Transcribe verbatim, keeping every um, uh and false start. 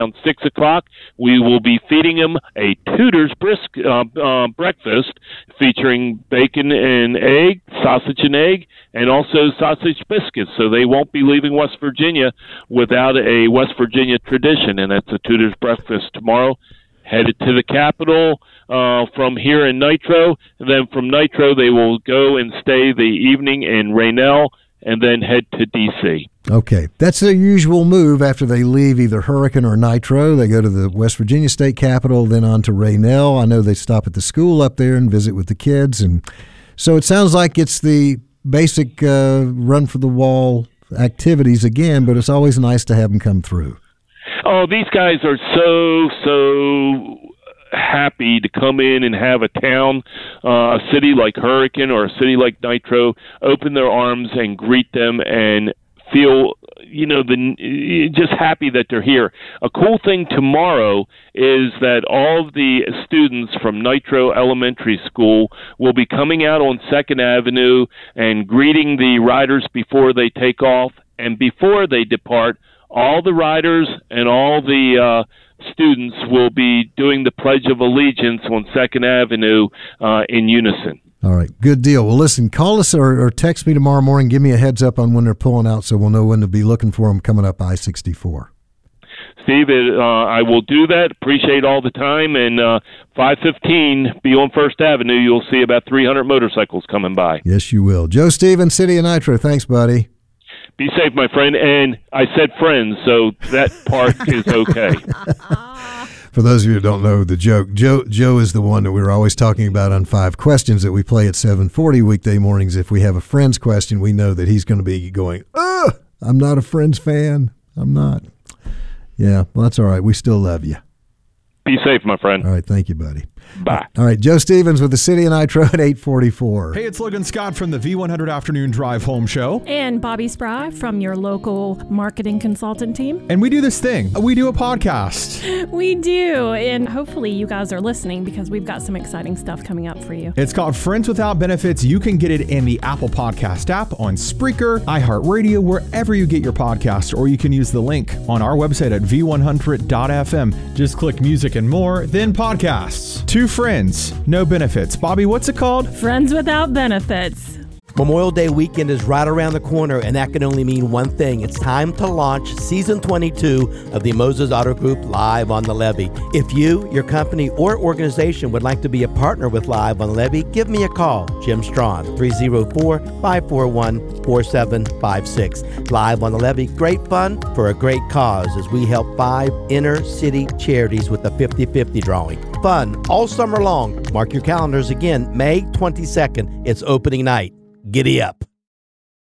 around six o'clock, we will be feeding them a Tudor's brisk uh, uh, breakfast featuring bacon and egg, sausage and egg, and also sausage biscuits. So they won't be leaving West Virginia without a West Virginia tradition, and that's a Tudor's breakfast tomorrow. Headed to the Capitol uh, from here in Nitro, and then from Nitro they will go and stay the evening in Raynell, and then head to D C. Okay, that's their usual move after they leave either Hurricane or Nitro. They go to the West Virginia State Capitol, then on to Raynell. I know they stop at the school up there and visit with the kids, and so it sounds like it's the basic uh, run-for-the-wall activities again, but it's always nice to have them come through. Oh, these guys are so, so happy to come in and have a town, uh, a city like Hurricane or a city like Nitro, open their arms and greet them and feel, you know, the just happy that they're here. A cool thing tomorrow is that all of the students from Nitro Elementary School will be coming out on Second Avenue and greeting the riders before they take off, and before they depart, all the riders and all the uh, students will be doing the Pledge of Allegiance on Second Avenue uh, in unison. All right, good deal. Well, listen, call us or, or text me tomorrow morning. Give me a heads up on when they're pulling out so we'll know when to be looking for them coming up I sixty-four. Steve, uh, I will do that. Appreciate all the time. And uh, five fifteen, be on First Avenue. You'll see about three hundred motorcycles coming by. Yes, you will. Joe Stevens, City of Nitro. Thanks, buddy. Be safe, my friend. And I said friends, so that part is okay. For those of you who don't know the joke, Joe Joe is the one that we were always talking about on Five Questions that we play at seven forty weekday mornings. If we have a Friends question, we know that he's going to be going, ugh, I'm not a Friends fan. I'm not. Yeah, well, that's all right. We still love you. Be safe, my friend. All right, thank you, buddy. Bye. All right, Joe Stevens with the City of Nitro at eight forty-four. Hey, it's Logan Scott from the V one hundred Afternoon Drive Home Show. And Bobby Spry from your local marketing consultant team. And we do this thing. We do a podcast. We do. And hopefully you guys are listening because we've got some exciting stuff coming up for you. It's called Friends Without Benefits. You can get it in the Apple Podcast app, on Spreaker, iHeartRadio, wherever you get your podcast, or you can use the link on our website at v one hundred dot f m. Just click music and more, then podcasts. Two friends, no benefits. Bobby, what's it called? Friends Without Benefits. Memorial Day weekend is right around the corner, and that can only mean one thing. It's time to launch Season twenty-two of the Moses Auto Group Live on the Levee. If you, your company, or organization would like to be a partner with Live on the Levee, give me a call. Jim Strawn, three oh four, five four one, four seven five six. Live on the Levee, great fun for a great cause as we help five inner-city charities with a fifty-fifty drawing. Fun all summer long. Mark your calendars again, May twenty-second. It's opening night. Giddy up.